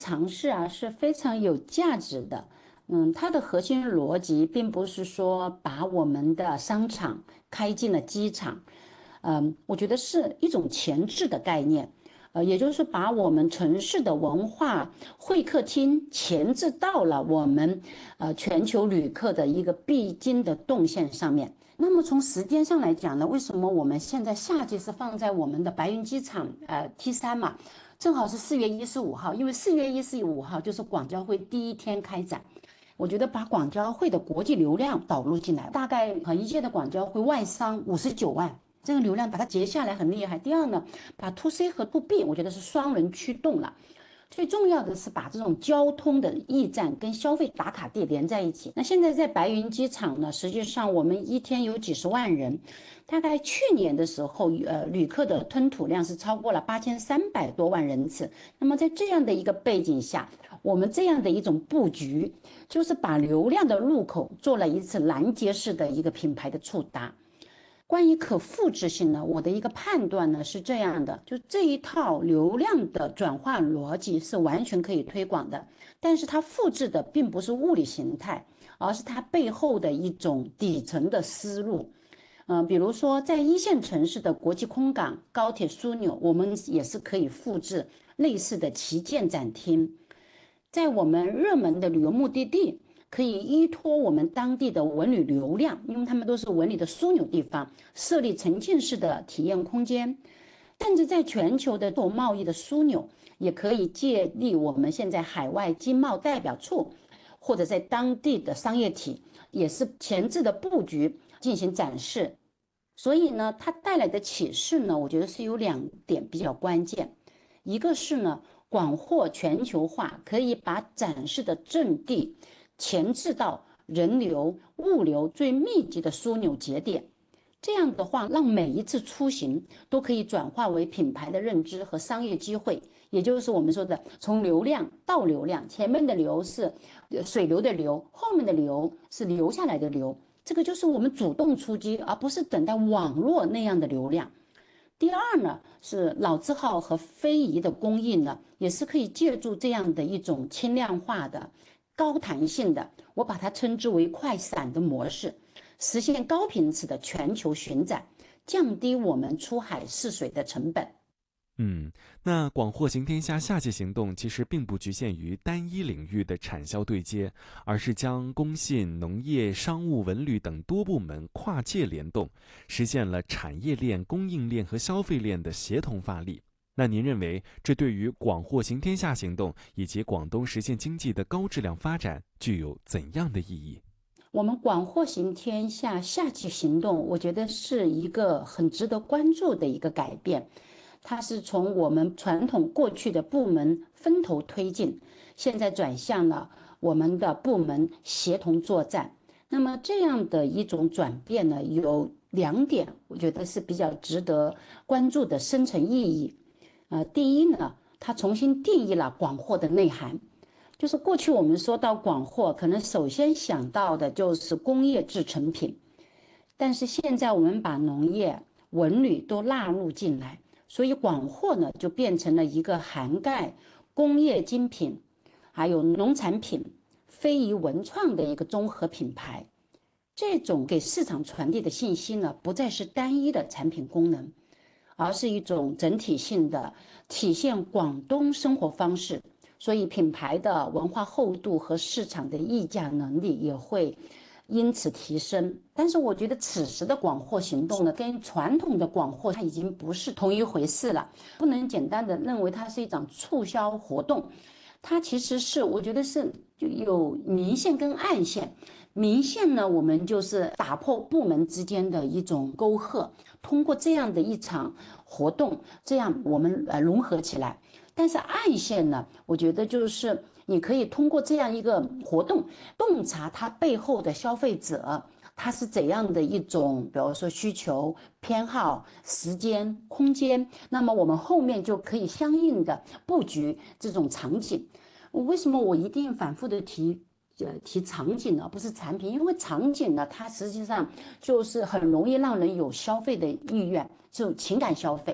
尝试啊是非常有价值的。它的核心逻辑并不是说把我们的商场开进了机场，我觉得是一种前置的概念，也就是把我们城市的文化会客厅前置到了我们全球旅客的一个必经的动线上面。那么从时间上来讲呢，为什么我们现在夏季是放在我们的白云机场T3嘛？正好是4月15号，因为4月15号就是广交会第一天开展。我觉得把广交会的国际流量导入进来，大概一届的广交会外商59万，这个流量把它截下来很厉害。第二呢，把 to C 和 to B 我觉得是双轮驱动了。最重要的是把这种交通的驿站跟消费打卡地连在一起。那现在在白云机场呢，实际上我们一天有几十万人，大概去年的时候，旅客的吞吐量是超过了8300多万人次。那么在这样的一个背景下，我们这样的一种布局，就是把流量的入口做了一次拦截式的一个品牌的触达。关于可复制性呢，我的一个判断呢是这样的，就这一套流量的转化逻辑是完全可以推广的，但是它复制的并不是物理形态，而是它背后的一种底层的思路。比如说在一线城市的国际空港、高铁枢纽，我们也是可以复制类似的旗舰展厅。在我们热门的旅游目的地，可以依托我们当地的文旅流量，因为他们都是文旅的枢纽地方，设立沉浸式的体验空间。甚至在全球的做贸易的枢纽，也可以借力我们现在海外经贸代表处，或者在当地的商业体，也是前置的布局进行展示。所以呢，它带来的启示呢，我觉得是有2点比较关键。一个是呢，广货全球化可以把展示的阵地前置到人流、物流最密集的枢纽节点。这样的话，让每一次出行都可以转化为品牌的认知和商业机会，也就是我们说的从流量到流量，前面的流是水流的流，后面的流是留下来的流。这个就是我们主动出击，而不是等待网络那样的流量。第二呢，是老字号和非遗的供应呢，也是可以借助这样的一种轻量化的、高弹性的，我把它称之为快闪的模式，实现高频次的全球巡展，降低我们出海试水的成本。 嗯，那广货行天下夏季行动其实并不局限于单一领域的产销对接，而是将工信、农业、商务、文旅等多部门跨界联动，实现了产业链、供应链和消费链的协同发力。那您认为这对于广货行天下行动以及广东实现经济的高质量发展具有怎样的意义？ 我们广货行天下夏季行动，我觉得是一个很值得关注的一个改变。它是从我们传统过去的部门分头推进，现在转向了我们的部门协同作战。那么这样的一种转变呢，有2点，我觉得是比较值得关注的深层意义。第一呢，它重新定义了广货的内涵。就是过去我们说到广货，可能首先想到的就是工业制成品，但是现在我们把农业、文旅都纳入进来，所以广货呢就变成了一个涵盖工业精品，还有农产品、非遗文创的一个综合品牌。这种给市场传递的信息呢，不再是单一的产品功能，而是一种整体性的体现广东生活方式。所以品牌的文化厚度和市场的议价能力也会因此提升。但是我觉得此时的广货行动呢，跟传统的广货它已经不是同一回事了，不能简单的认为它是一场促销活动。它其实是我觉得是就有明线跟暗线。明线呢，我们就是打破部门之间的一种沟壑，通过这样的一场活动，这样我们融合起来。但是暗线呢，我觉得就是你可以通过这样一个活动，洞察它背后的消费者，他是怎样的一种，比如说需求、偏好、时间、空间，那么我们后面就可以相应的布局这种场景。为什么我一定反复的提场景呢，不是产品？因为场景呢，它实际上就是很容易让人有消费的意愿，这种情感消费。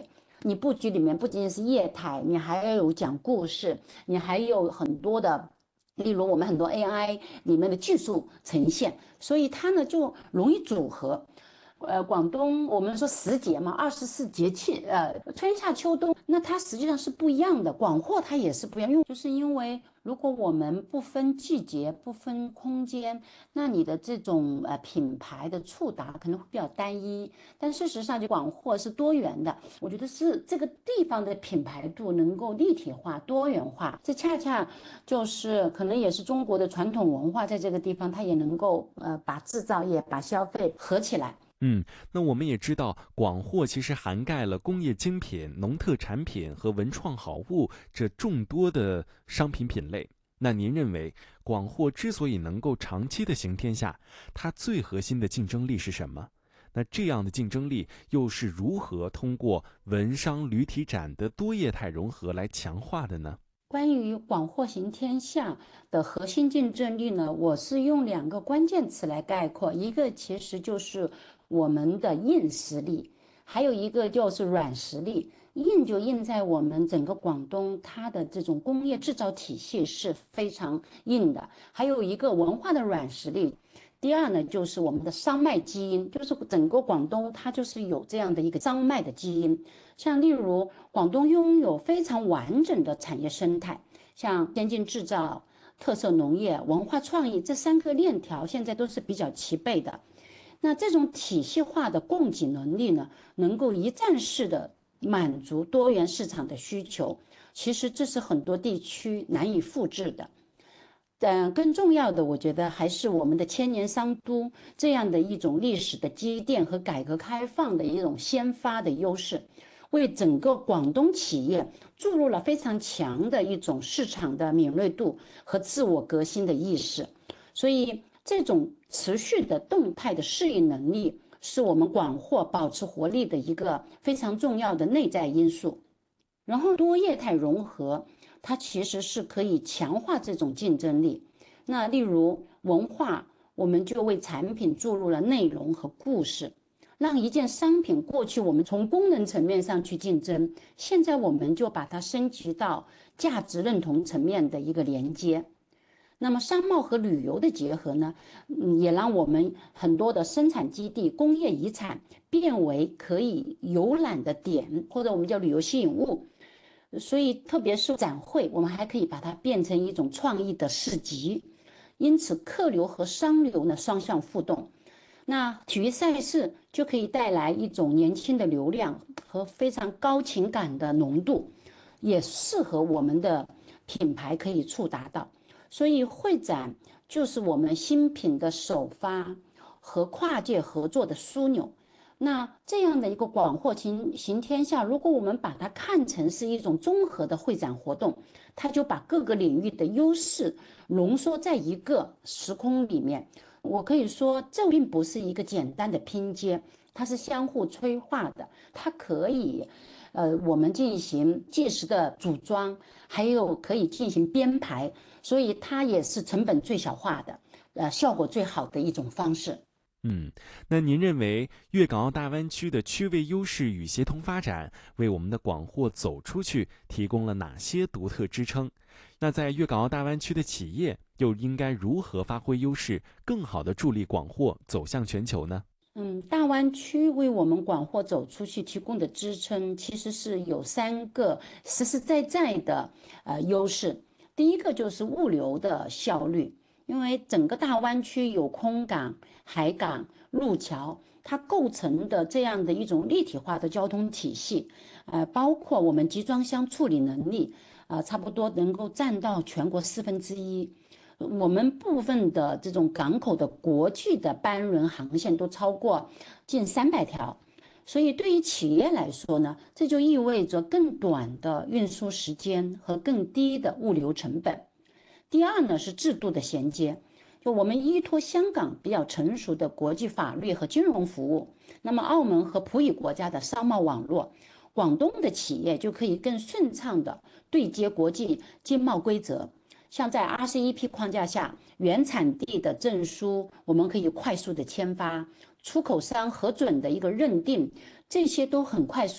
你布局里面不仅仅是业态，你还要有讲故事，你还有很多的。例如，我们很多 AI 里面的技术呈现，所以它呢就容易组合。广东我们说10节嘛，24节气，春夏秋冬，那它实际上是不一样的。广货它也是不一样，因为如果我们不分季节、不分空间，那你的这种品牌的触达可能会比较单一。但事实上，就广货是多元的，我觉得是这个地方的品牌度能够立体化、多元化，这恰恰就是可能也是中国的传统文化，在这个地方它也能够把制造业、把消费合起来。 那我们也知道，广货其实涵盖了工业精品、农特产品和文创好物这众多的商品品类。那您认为，广货之所以能够长期的行天下，它最核心的竞争力是什么？那这样的竞争力又是如何通过文商旅体展的多业态融合来强化的呢？ 关于广货行天下的核心竞争力呢，我是用2个关键词来概括，一个其实就是我们的硬实力，还有一个就是软实力。硬就硬在我们整个广东，它的这种工业制造体系是非常硬的，还有一个文化的软实力。第二呢，就是我们的商脉基因，就是整个广东它就是有这样的一个商脉的基因。像例如广东拥有非常完整的产业生态，像先进制造、特色农业、文化创意这3个链条现在都是比较齐备的。那这种体系化的供给能力呢，能够一站式的满足多元市场的需求，其实这是很多地区难以复制的。但更重要的，我觉得还是我们的千年商都这样的一种历史的积淀和改革开放的一种先发的优势，为整个广东企业注入了非常强的一种市场的敏锐度和自我革新的意识。所以，这种持续的动态的适应能力，是我们广货保持活力的一个非常重要的内在因素。然后多业态融合，它其实是可以强化这种竞争力。那例如文化，我们就为产品注入了内容和故事，让一件商品过去我们从功能层面上去竞争，现在我们就把它升级到价值认同层面的一个连接。那么商贸和旅游的结合呢，也让我们很多的生产基地、工业遗产变为可以游览的点，或者我们叫旅游吸引物。所以特别是展会，我们还可以把它变成一种创意的市集，因此客流和商流呢双向互动。那体育赛事就可以带来一种年轻的流量和非常高情感的浓度，也适合我们的品牌可以触达到。所以会展就是我们新品的首发和跨界合作的枢纽。那这样的一个广货行天下，如果我们把它看成是一种综合的会展活动，它就把各个领域的优势浓缩在一个时空里面。我可以说，这并不是一个简单的拼接，它是相互催化的。它可以，我们进行即时的组装，还有可以进行编排，所以它也是成本最小化的，效果最好的一种方式。 那您认为粤港澳大湾区的区位优势与协同发展，为我们的广货走出去提供了哪些独特支撑？那在粤港澳大湾区的企业又应该如何发挥优势，更好地助力广货走向全球呢？ 大湾区为我们广货走出去提供的支撑，其实是有3个实实在在的优势。第一个就是物流的效率，因为整个大湾区有空港、海港、路桥，它构成的这样的一种立体化的交通体系，包括我们集装箱处理能力，差不多能够占到全国1/4。我们部分的这种港口的国际的班轮航线都超过近300条，所以对于企业来说呢，这就意味着更短的运输时间和更低的物流成本。第二呢是制度的衔接，就我们依托香港比较成熟的国际法律和金融服务，那么澳门和葡语国家的商贸网络，广东的企业就可以更顺畅的对接国际经贸规则。像在 RCEP 框架下，原产地的证书我们可以快速的签发，出口商核准的一个认定，这些都很快速，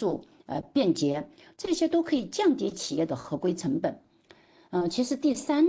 便捷，这些都可以降低企业的合规成本。其实第三